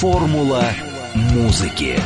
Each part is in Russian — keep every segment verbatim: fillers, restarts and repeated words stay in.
Формула музыки.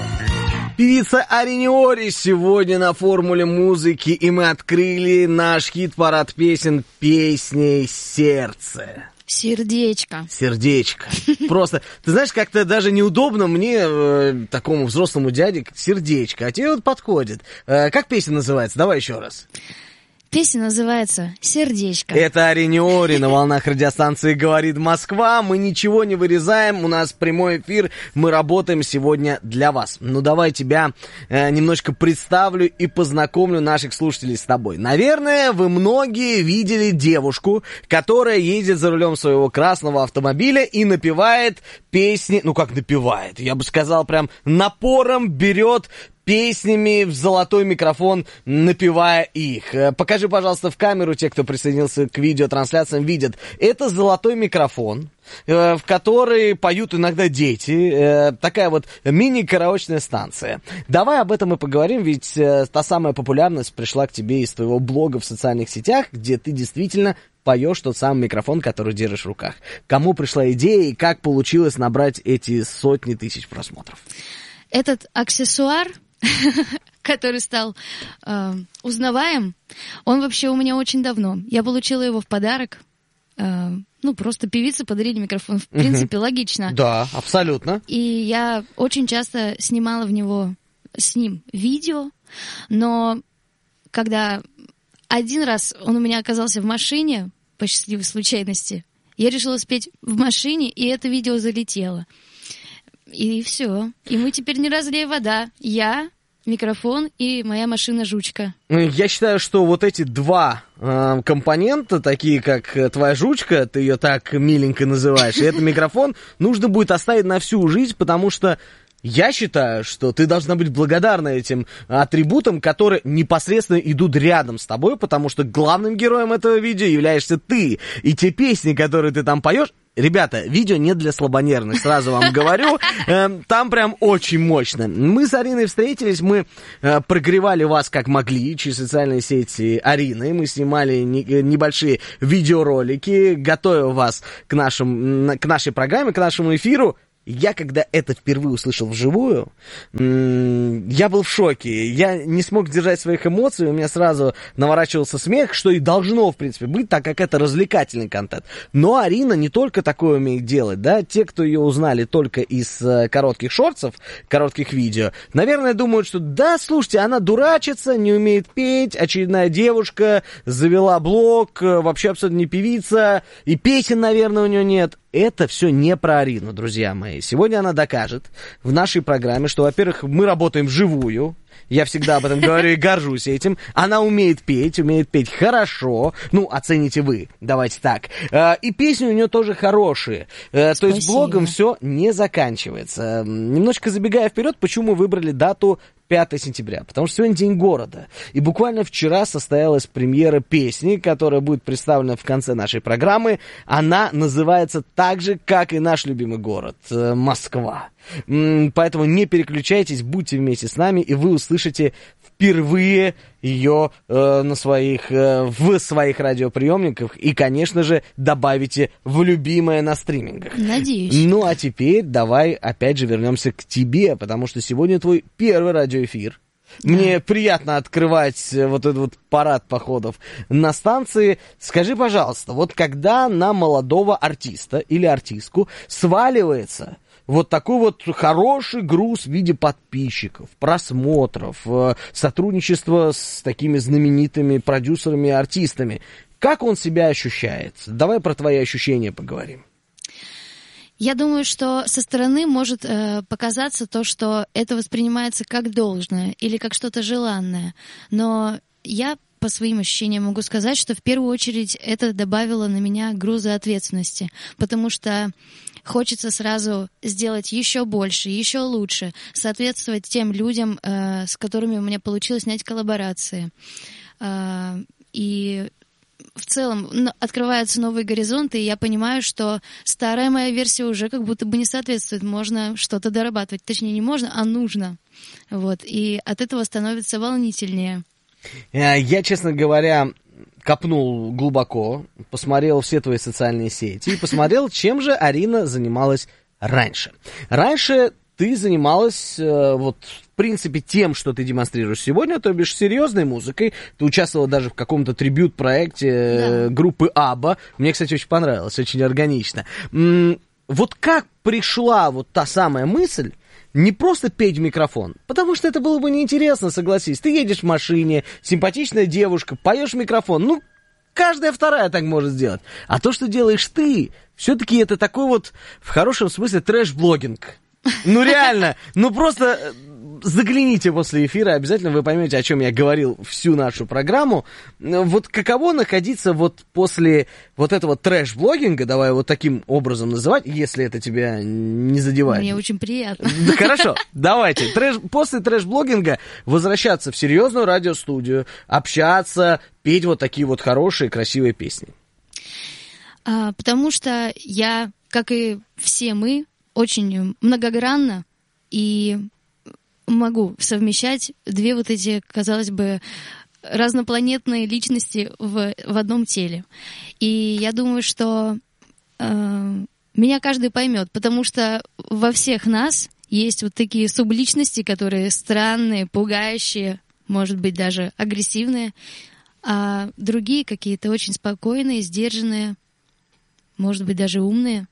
Певица Ариниори сегодня на «Формуле музыки», и мы открыли наш хит-парад песен песней «Сердце». Сердечко. Сердечко. Просто, ты знаешь, как-то даже неудобно мне, э, такому взрослому дяде, сердечко, а тебе вот подходит. Э, как песня называется? Давай еще раз. Песня называется «Сердечко». Это Ариниори на волнах радиостанции «Говорит Москва». Мы ничего не вырезаем, у нас прямой эфир, мы работаем сегодня для вас. Ну, давай тебя э, немножко представлю и познакомлю наших слушателей с тобой. Наверное, вы многие видели девушку, которая едет за рулем своего красного автомобиля и напевает песни, ну как напевает, я бы сказал, прям напором берет песнями в золотой микрофон, напевая их. Покажи, пожалуйста, в камеру, те, кто присоединился к видеотрансляциям, видят. Это золотой микрофон, в который поют иногда дети. Такая вот мини-караочная станция. Давай об этом и поговорим, ведь та самая популярность пришла к тебе из твоего блога в социальных сетях, где ты действительно поешь тот самый микрофон, который держишь в руках. Кому пришла идея и как получилось набрать эти сотни тысяч просмотров? Этот аксессуар, который стал э, узнаваем, он вообще у меня очень давно. Я получила его в подарок. Э, ну, просто певице подарили микрофон. В принципе, логично. Да, абсолютно. И я очень часто снимала в него, с ним видео, но когда один раз он у меня оказался в машине, по счастливой случайности, я решила спеть в машине, и это видео залетело. И все. И мы теперь не разлей вода. Я, микрофон и моя машина-жучка. Я считаю, что вот эти два э, компонента, такие как твоя жучка, ты ее так миленько называешь, и этот микрофон, нужно будет оставить на всю жизнь, потому что я считаю, что ты должна быть благодарна этим атрибутам, которые непосредственно идут рядом с тобой, потому что главным героем этого видео являешься ты. И те песни, которые ты там поешь, ребята, видео не для слабонервных, сразу вам говорю, там прям очень мощно. Мы с Ариной встретились, мы прогревали вас как могли через социальные сети Арины, мы снимали небольшие видеоролики, готовя вас к, нашим, к нашей программе, к нашему эфиру. Я, когда это впервые услышал вживую, я был в шоке. Я не смог держать своих эмоций, у меня сразу наворачивался смех, что и должно, в принципе, быть, так как это развлекательный контент. Но Арина не только такое умеет делать, да, те, кто ее узнали только из коротких шортсов, коротких видео, наверное, думают, что да, слушайте, она дурачится, не умеет петь, очередная девушка, завела блог, вообще абсолютно не певица, и песен, наверное, у нее нет. Это все не про Арину, друзья мои. Сегодня она докажет в нашей программе, что, во-первых, мы работаем вживую. Я всегда об этом говорю и горжусь этим. Она умеет петь, умеет петь хорошо. Ну, оцените вы, давайте так. И песни у нее тоже хорошие. Спасибо. То есть блогом все не заканчивается. Немножко забегая вперед, почему мы выбрали дату пятое сентября, потому что сегодня День города. И буквально вчера состоялась премьера песни, которая будет представлена в конце нашей программы. Она называется так же, как и наш любимый город — Москва. Поэтому не переключайтесь, будьте вместе с нами, и вы услышите впервые ее э, на своих, э, в своих радиоприемниках и, конечно же, добавите в любимое на стримингах. Надеюсь. Ну, а теперь давай опять же вернемся к тебе, потому что сегодня твой первый радиоэфир. Да. Мне приятно открывать вот этот вот парад походов на станции. Скажи, пожалуйста, вот когда на молодого артиста или артистку сваливается вот такой вот хороший груз в виде подписчиков, просмотров, сотрудничества с такими знаменитыми продюсерами и артистами, как он себя ощущает? Давай про твои ощущения поговорим. Я думаю, что со стороны может э, показаться то, что это воспринимается как должное или как что-то желанное. Но я по своим ощущениям могу сказать, что в первую очередь это добавило на меня груза ответственности, потому что хочется сразу сделать еще больше, еще лучше, соответствовать тем людям, э, с которыми у меня получилось снять коллаборации. Э, и в целом открываются новые горизонты, и я понимаю, что старая моя версия уже как будто бы не соответствует. Можно что-то дорабатывать. Точнее, не можно, а нужно. Вот. И от этого становится волнительнее. Я, честно говоря, копнул глубоко, посмотрел все твои социальные сети и посмотрел, чем же Арина занималась раньше. Раньше ты занималась, э, вот, в принципе, тем, что ты демонстрируешь сегодня, то бишь серьезной музыкой. Ты участвовала даже в каком-то трибьют-проекте э, Да. группы Абба. Мне, кстати, очень понравилось, очень органично. М- вот как пришла вот та самая мысль не просто петь в микрофон, потому что это было бы неинтересно, согласись. Ты едешь в машине, симпатичная девушка, поешь в микрофон, ну, каждая вторая так может сделать. А то, что делаешь ты, все-таки это такой вот, в хорошем смысле, трэш-блогинг. Ну, реально, ну просто загляните после эфира, обязательно вы поймете, о чем я говорил всю нашу программу. Вот каково находиться вот после вот этого трэш-блогинга, давай вот таким образом называть, если это тебя не задевает. Мне очень приятно. Да, хорошо, давайте. Трэш, после трэш-блогинга возвращаться в серьезную радиостудию, общаться, петь вот такие вот хорошие, красивые песни. А, потому что я, как и все мы, очень многогранна и могу совмещать две вот эти, казалось бы, разнопланетные личности в, в одном теле. И я думаю, что э, меня каждый поймет, потому что во всех нас есть вот такие субличности, которые странные, пугающие, может быть, даже агрессивные, а другие какие-то очень спокойные, сдержанные, может быть, даже умные.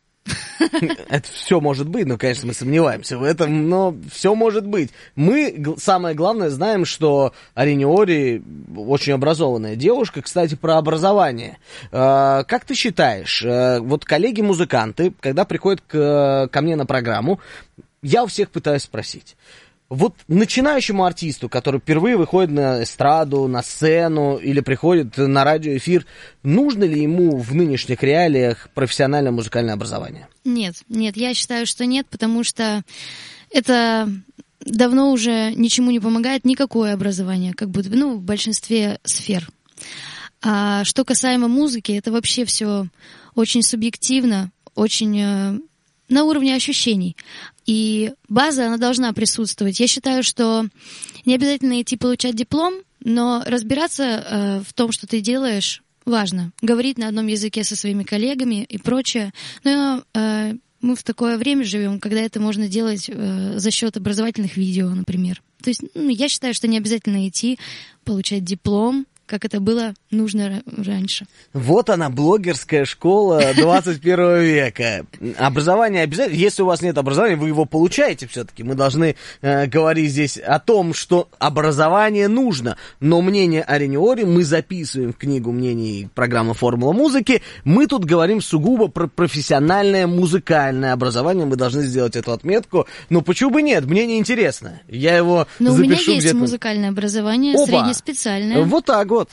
Это все может быть, ну, конечно, мы сомневаемся в этом, но все может быть. Мы, самое главное, знаем, что Арине Ори очень образованная девушка. Кстати, про образование. Как ты считаешь, вот коллеги-музыканты, когда приходят к, ко мне на программу, я у всех пытаюсь спросить. Вот начинающему артисту, который впервые выходит на эстраду, на сцену или приходит на радиоэфир, нужно ли ему в нынешних реалиях профессиональное музыкальное образование? Нет, нет, я считаю, что нет, потому что это давно уже ничему не помогает, никакое образование, как будто бы, ну, в большинстве сфер. А что касаемо музыки, это вообще все очень субъективно, очень э, на уровне ощущений. И база, она должна присутствовать. Я считаю, что не обязательно идти получать диплом, но разбираться э, в том, что ты делаешь, важно. Говорить на одном языке со своими коллегами и прочее. Но э, мы в такое время живем, когда это можно делать э, за счет образовательных видео, например. То есть ну, я считаю, что не обязательно идти получать диплом, как это было нужно раньше. Вот она, блогерская школа двадцать первого века. Образование обязательно. Если у вас нет образования, вы его получаете все-таки. Мы должны э, говорить здесь о том, что образование нужно. Но мнение Арине Ори мы записываем в книгу мнений программы «Формула музыки». Мы тут говорим сугубо про профессиональное музыкальное образование. Мы должны сделать эту отметку. Но почему бы нет? Мнение интересно. Я его Но запишу у меня есть где-то. Музыкальное образование, Опа! Среднеспециальное. Вот так вот.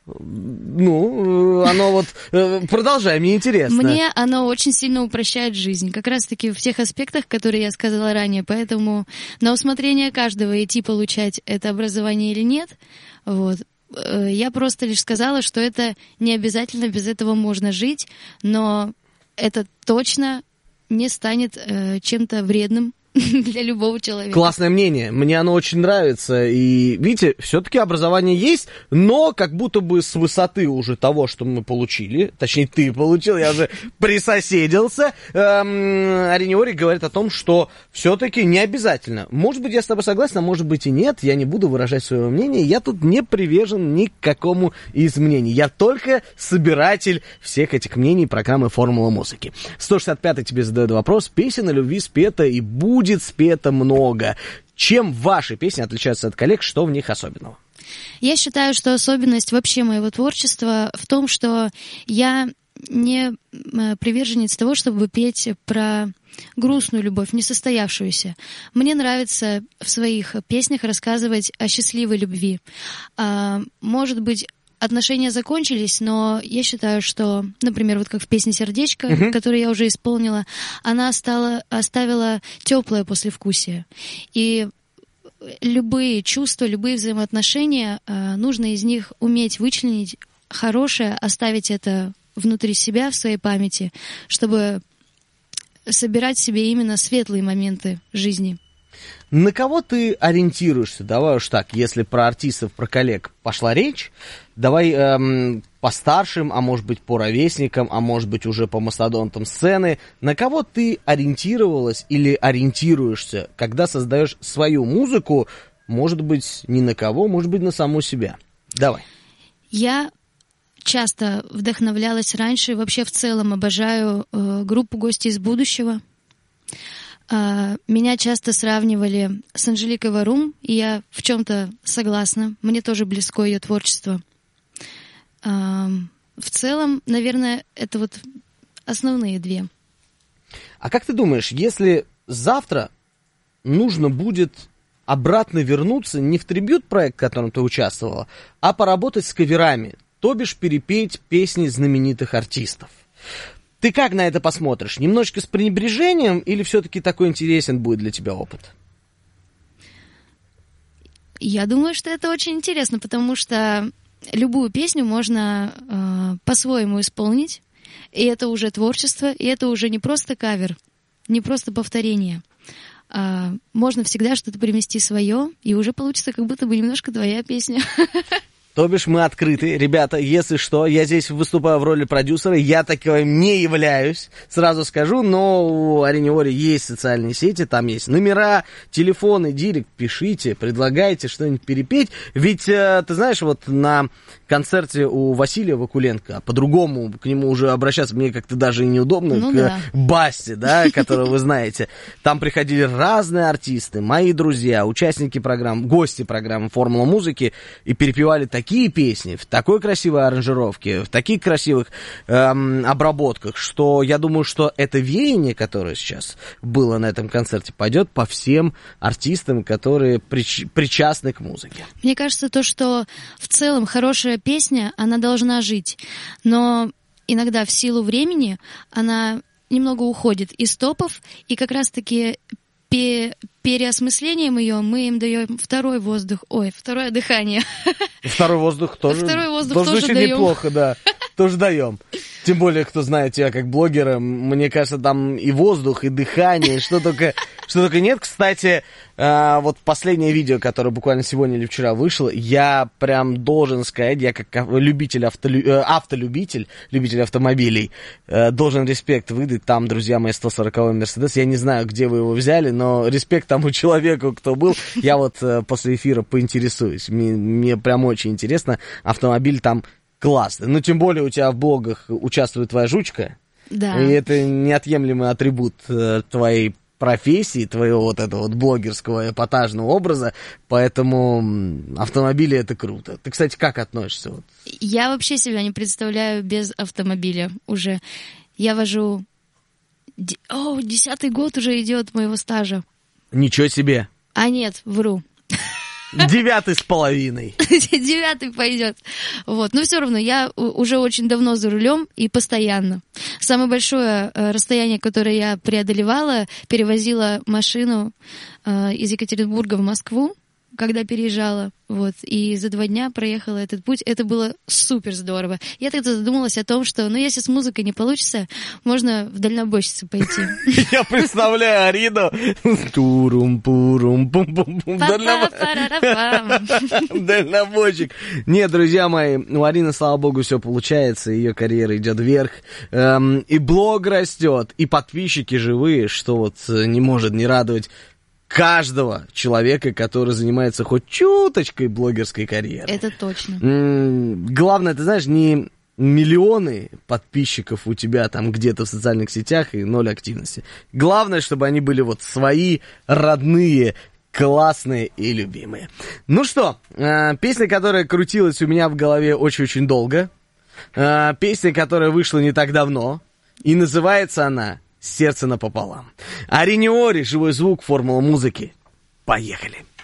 Ну, оно вот... Продолжай, мне интересно. Мне оно очень сильно упрощает жизнь, как раз-таки в тех аспектах, которые я сказала ранее, поэтому на усмотрение каждого идти получать это образование или нет, вот. Я просто лишь сказала, что это не обязательно, без этого можно жить, но это точно не станет э, чем-то вредным для любого человека. Классное мнение, мне оно очень нравится. И, видите, все-таки образование есть, но как будто бы с высоты уже того, что мы получили, точнее, ты получил, я уже присоседился, эм, Арине Ори говорит о том, что все-таки не обязательно. Может быть, я с тобой согласен, а может быть и нет, я не буду выражать своего мнения, я тут не привержен ни к какому из мнений. Я только собиратель всех этих мнений программы «Формула музыки». сто шестьдесят пятый тебе задает вопрос. Песен о любви спета и будет Будет спето много. Чем ваши песни отличаются от коллег? Что в них особенного? Я считаю, что особенность вообще моего творчества в том, что я не приверженец того, чтобы петь про грустную любовь, несостоявшуюся. Мне нравится в своих песнях рассказывать о счастливой любви. Может быть, отношения закончились, но я считаю, что, например, вот как в песне «Сердечко», uh-huh. которую я уже исполнила, она стала, оставила теплое послевкусие. И любые чувства, любые взаимоотношения, нужно из них уметь вычленить хорошее, оставить это внутри себя, в своей памяти, чтобы собирать в себе именно светлые моменты жизни. На кого ты ориентируешься? Давай уж так, если про артистов, про коллег пошла речь, давай эм, по старшим, а может быть по ровесникам, а может быть уже по мастодонтам сцены. На кого ты ориентировалась или ориентируешься, когда создаешь свою музыку? Может быть, не на кого, может быть, на саму себя. Давай. Я часто вдохновлялась раньше, вообще в целом обожаю э, группу «Гости из будущего». Uh, меня часто сравнивали с Анжеликой Варум, и я в чем-то согласна. Мне тоже близко ее творчество. Uh, в целом, наверное, это вот основные две. А как ты думаешь, если завтра нужно будет обратно вернуться не в трибьют-проект, в котором ты участвовала, а поработать с каверами, то бишь перепеть песни знаменитых артистов? Ты как на это посмотришь? Немножечко с пренебрежением или все-таки такой интересен будет для тебя опыт? Я думаю, что это очень интересно, потому что любую песню можно э, по-своему исполнить, и это уже творчество, и это уже не просто кавер, не просто повторение. А можно всегда что-то привнести свое, и уже получится как будто бы немножко твоя песня. То бишь мы открыты. Ребята, если что, я здесь выступаю в роли продюсера, я таковым не являюсь, сразу скажу, но у Ариньори есть социальные сети, там есть номера, телефоны, директ, пишите, предлагайте что-нибудь перепеть. Ведь, ты знаешь, вот на концерте у Василия Вакуленко, по-другому к нему уже обращаться мне как-то даже неудобно, ну к да. Басте, да, которую вы знаете. Там приходили разные артисты, мои друзья, участники программ, гости программы «Формула музыки» и перепевали такие такие песни, в такой красивой аранжировке, в таких красивых эм, обработках, что я думаю, что это веяние, которое сейчас было на этом концерте, пойдет по всем артистам, которые прич- причастны к музыке. Мне кажется, то, что в целом хорошая песня, она должна жить, но иногда в силу времени она немного уходит из топов, и как раз-таки пе- переосмыслением ее мы им даем второй воздух, ой, второе дыхание. Второй воздух тоже, Второй воздух тоже, тоже звучит даем. Неплохо, да. Тоже даем. Тем более, кто знает тебя как блогера, мне кажется, там и воздух, и дыхание, что только, что только нет. Кстати, э, вот последнее видео, которое буквально сегодня или вчера вышло, я прям должен сказать, я как любитель, автолю, э, автолюбитель, любитель автомобилей, э, должен респект выдать. Там, друзья мои, сто сороковой Мерседес. Я не знаю, где вы его взяли, но респект тому человеку, кто был. Я вот э, после эфира поинтересуюсь. Мне, мне прям очень интересно. Автомобиль там классно. Ну, тем более у тебя в блогах участвует твоя жучка. Да. И это неотъемлемый атрибут э, твоей профессии, твоего вот этого вот блогерского эпатажного образа. Поэтому автомобили — это круто. Ты, кстати, как относишься? Вот? Я вообще себя не представляю без автомобиля уже. Я вожу... О, десятый год уже идет моего стажа. Ничего себе. А нет, вру. Девятый с половиной. Девятый пойдет. Вот. Но все равно я уже очень давно за рулем и постоянно. Самое большое расстояние, которое я преодолевала, перевозила машину из Екатеринбурга в Москву, когда переезжала, вот, и за два дня проехала этот путь. Это было супер здорово. Я тогда задумалась о том, что, ну, если с музыкой не получится, можно в дальнобойщицы пойти. Я представляю Арину. Турум-пурум-пум-пум-пум. Дальнобойщик. Нет, друзья мои, у Арины, слава богу, все получается. Ее карьера идет вверх. И блог растет, и подписчики живые, что вот не может не радовать каждого человека, который занимается хоть чуточкой блогерской карьерой. Это точно. М-м, главное, ты знаешь, не миллионы подписчиков у тебя там где-то в социальных сетях и ноль активности. Главное, чтобы они были вот свои, родные, классные и любимые. Ну что, э, песня, которая крутилась у меня в голове очень-очень долго. Э, песня, которая вышла не так давно. И называется она «Сердце напополам». Ариньори, живой звук, формула музыки. Поехали.